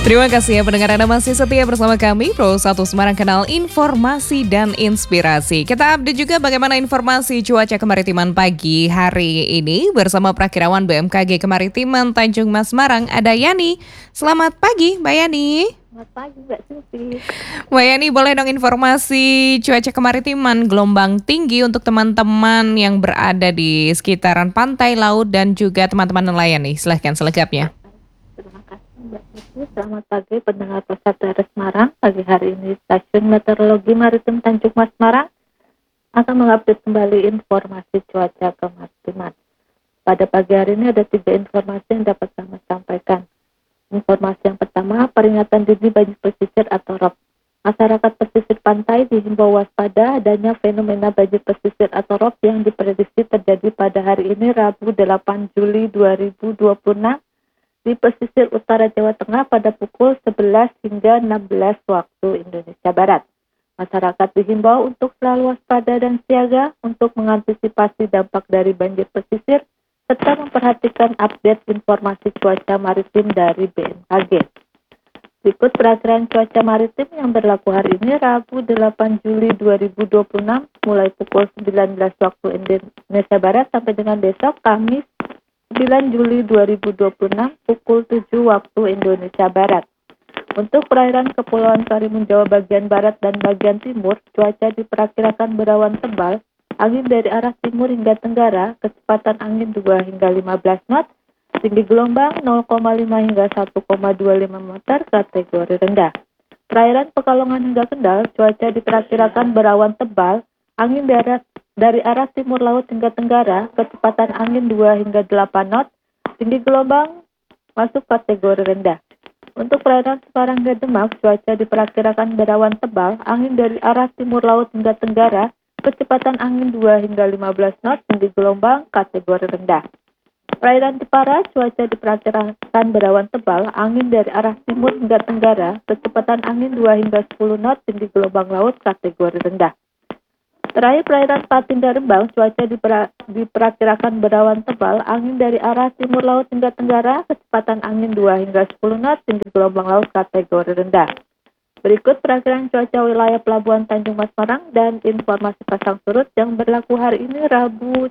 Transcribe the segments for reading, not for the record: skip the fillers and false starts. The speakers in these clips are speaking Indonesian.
Terima kasih ya pendengar, Anda masih setia bersama kami Pro 1 Semarang, kanal informasi dan inspirasi. Kita update juga bagaimana informasi cuaca kemaritiman pagi hari ini bersama Prakirawan BMKG Kemaritiman Tanjung Mas Semarang, ada Yani. Selamat pagi Mbak Yani. Selamat pagi Mbak Susi. Mbak Yani, boleh dong informasi cuaca kemaritiman gelombang tinggi untuk teman-teman yang berada di sekitaran pantai, laut, dan juga teman-teman nelayan nih. Silahkan selengkapnya. Terima kasih Mbak Susi. Selamat pagi pendengar Persada Semarang. Pagi hari ini Stasiun Meteorologi Maritim Tanjung Mas Semarang akan mengupdate kembali informasi cuaca kemaritiman. Pada pagi hari ini ada 3 informasi yang dapat kami sampaikan. Informasi yang pertama, peringatan dini banjir pesisir atau ROB. Masyarakat pesisir pantai dihimbau waspada adanya fenomena banjir pesisir atau ROB yang diprediksi terjadi pada hari ini Rabu 8 Juli 2026 di pesisir utara Jawa Tengah pada pukul 11 hingga 16 waktu Indonesia Barat. Masyarakat dihimbau untuk selalu waspada dan siaga untuk mengantisipasi dampak dari banjir pesisir serta memperhatikan update informasi cuaca maritim dari BMKG. Berikut perakiraan cuaca maritim yang berlaku hari ini Rabu 8 Juli 2026 mulai pukul 19 waktu Indonesia Barat sampai dengan besok Kamis 9 Juli 2026 pukul 7 waktu Indonesia Barat. Untuk perairan Kepulauan Karimun Jawa bagian barat dan bagian timur, cuaca diperkirakan berawan tebal, angin dari arah timur hingga tenggara, kecepatan angin 2 hingga 15 knot, tinggi gelombang 0,5 hingga 1,25 meter kategori rendah. Perairan Pekalongan hingga Kendal, cuaca diperkirakan berawan tebal, angin dari arah timur laut hingga tenggara, kecepatan angin 2 hingga 8 knot, tinggi gelombang masuk kategori rendah. Untuk perairan Semarang hingga Demak, cuaca diperkirakan berawan tebal, angin dari arah timur laut hingga tenggara, kecepatan angin 2 hingga 15 knot, tinggi gelombang kategori rendah. Perairan Jepara, cuaca diperkirakan berawan tebal, angin dari arah timur hingga tenggara, kecepatan angin 2 hingga 10 knot, tinggi gelombang laut kategori rendah. Terakhir perairan Patinda Rembang, cuaca diperkirakan berawan tebal, angin dari arah timur laut hingga tenggara, kecepatan angin 2 hingga 10 knot, tinggi gelombang laut kategori rendah. Berikut perakiraan cuaca wilayah Pelabuhan Tanjung Mas Semarang dan informasi pasang surut yang berlaku hari ini Rabu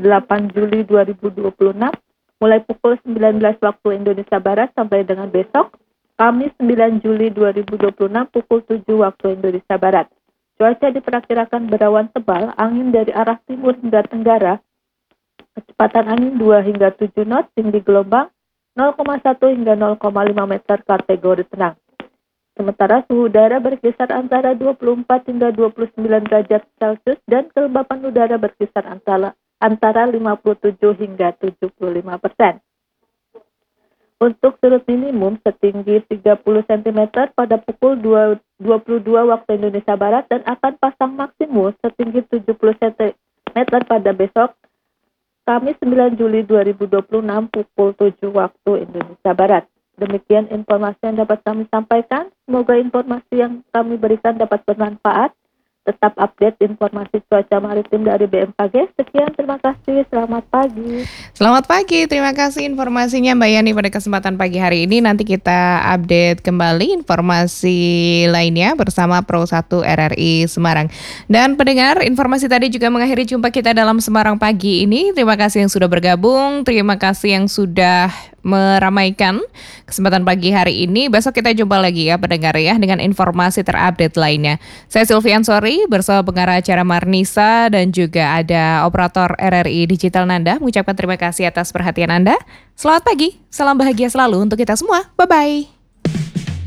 8 Juli 2026 mulai pukul 19 waktu Indonesia Barat sampai dengan besok Kamis 9 Juli 2026 pukul 7 waktu Indonesia Barat. Cuaca diperkirakan berawan tebal, angin dari arah timur hingga tenggara, kecepatan angin 2 hingga 7 knot, tinggi gelombang 0,1 hingga 0,5 meter kategori tenang. Sementara suhu udara berkisar antara 24 hingga 29 derajat Celcius dan kelembapan udara berkisar antara 57 hingga 75%. Untuk surut minimum setinggi 30 cm pada pukul 22 waktu Indonesia Barat dan akan pasang maksimum setinggi 70 cm pada besok Kamis 9 Juli 2026 pukul 7 waktu Indonesia Barat. Demikian informasi yang dapat kami sampaikan. Semoga informasi yang kami berikan dapat bermanfaat. Tetap update informasi cuaca maritim dari BMKG. Sekian, terima kasih. Selamat pagi. Selamat pagi, terima kasih informasinya Mbak Yani pada kesempatan pagi hari ini. Nanti kita update kembali informasi lainnya bersama Pro 1 RRI Semarang. Dan pendengar, informasi tadi juga mengakhiri jumpa kita dalam Semarang pagi ini. Terima kasih yang sudah bergabung, terima kasih yang sudah meramaikan kesempatan pagi hari ini. Besok kita jumpa lagi ya pendengar ya dengan informasi terupdate lainnya. Saya Silvian Sori bersama pengarah acara Marnisa dan juga ada operator RRI Digital Nanda mengucapkan terima kasih atas perhatian Anda. Selamat pagi, salam bahagia selalu untuk kita semua. Bye-bye.